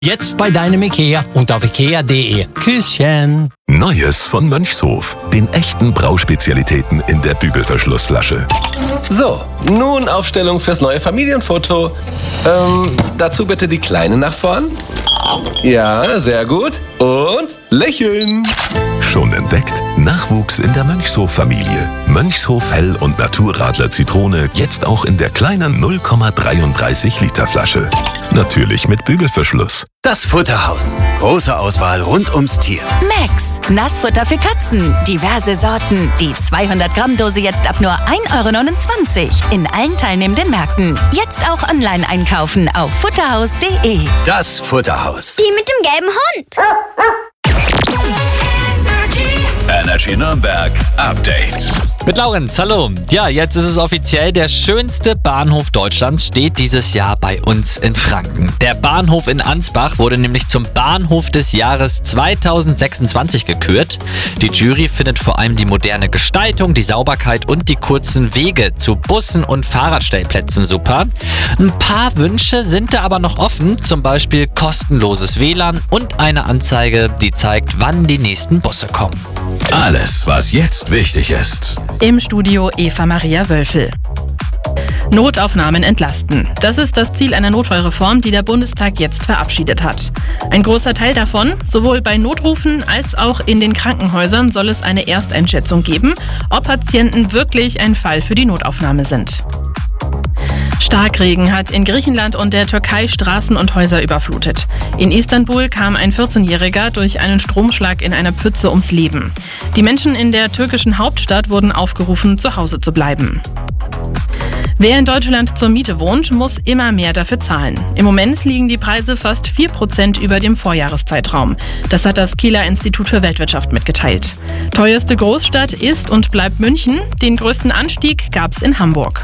Jetzt bei deinem IKEA und auf ikea.de. Küsschen. Neues von Mönchshof. Den echten Brauspezialitäten in der Bügelverschlussflasche. So, nun Aufstellung fürs neue Familienfoto. Dazu bitte die Kleine nach vorn. Ja, sehr gut. Und lächeln. Schon entdeckt? Nachwuchs in der Mönchshof-Familie. Mönchshof Hell- und Naturradler Zitrone jetzt auch in der kleinen 0,33 Liter Flasche. Natürlich mit Bügelverschluss. Das Futterhaus. Große Auswahl rund ums Tier. Max, Nassfutter für Katzen. Diverse Sorten. Die 200-Gramm-Dose jetzt ab nur 1,29 € in allen teilnehmenden Märkten. Jetzt auch online einkaufen auf futterhaus.de. Das Futterhaus. Die mit dem gelben Hund. Energy Nürnberg Update. Mit Laurenz, hallo. Ja, jetzt ist es offiziell, der schönste Bahnhof Deutschlands steht dieses Jahr bei uns in Franken. Der Bahnhof in Ansbach wurde nämlich zum Bahnhof des Jahres 2026 gekürt. Die Jury findet vor allem die moderne Gestaltung, die Sauberkeit und die kurzen Wege zu Bussen und Fahrradstellplätzen super. Ein paar Wünsche sind da aber noch offen, zum Beispiel kostenloses WLAN und eine Anzeige, die zeigt, wann die nächsten Busse kommen. Alles, was jetzt wichtig ist. Im Studio Eva Maria Wölfel. Notaufnahmen entlasten. Das ist das Ziel einer Notfallreform, die der Bundestag jetzt verabschiedet hat. Ein großer Teil davon, sowohl bei Notrufen als auch in den Krankenhäusern, soll es eine Ersteinschätzung geben, ob Patienten wirklich ein Fall für die Notaufnahme sind. Starkregen hat in Griechenland und der Türkei Straßen und Häuser überflutet. In Istanbul kam ein 14-Jähriger durch einen Stromschlag in einer Pfütze ums Leben. Die Menschen in der türkischen Hauptstadt wurden aufgerufen, zu Hause zu bleiben. Wer in Deutschland zur Miete wohnt, muss immer mehr dafür zahlen. Im Moment liegen die Preise fast 4% über dem Vorjahreszeitraum. Das hat das Kieler Institut für Weltwirtschaft mitgeteilt. Teuerste Großstadt ist und bleibt München. Den größten Anstieg gab's in Hamburg.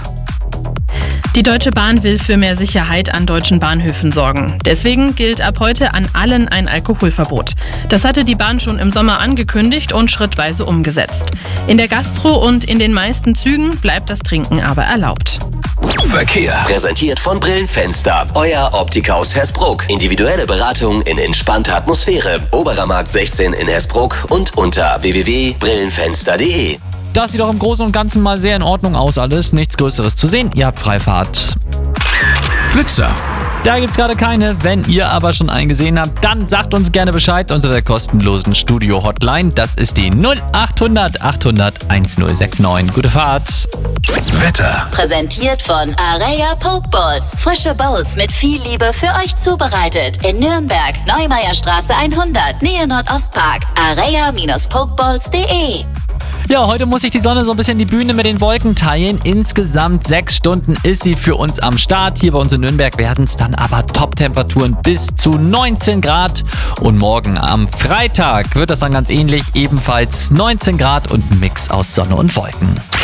Die Deutsche Bahn will für mehr Sicherheit an deutschen Bahnhöfen sorgen. Deswegen gilt ab heute an allen ein Alkoholverbot. Das hatte die Bahn schon im Sommer angekündigt und schrittweise umgesetzt. In der Gastro und in den meisten Zügen bleibt das Trinken aber erlaubt. Verkehr. Präsentiert von Brillenfenster. Euer Optiker aus Hersbruck. Individuelle Beratung in entspannter Atmosphäre. Oberer Markt 16 in Hersbruck und unter www.brillenfenster.de. Das sieht doch im Großen und Ganzen mal sehr in Ordnung aus alles. Nichts Größeres zu sehen. Ihr habt Freifahrt. Blitzer. Da gibt's gerade keine. Wenn ihr aber schon einen gesehen habt, dann sagt uns gerne Bescheid unter der kostenlosen Studio-Hotline. Das ist die 0800 800 1069. Gute Fahrt. Wetter. Präsentiert von Area Pokeballs. Frische Bowls mit viel Liebe für euch zubereitet. In Nürnberg, Neumeierstraße 100, Nähe Nordostpark. area-pokeballs.de. Ja, heute muss sich die Sonne so ein bisschen die Bühne mit den Wolken teilen. Insgesamt 6 Stunden ist sie für uns am Start. Hier bei uns in Nürnberg werden es dann aber Top-Temperaturen bis zu 19 Grad. Und morgen am Freitag wird das dann ganz ähnlich. Ebenfalls 19 Grad und ein Mix aus Sonne und Wolken.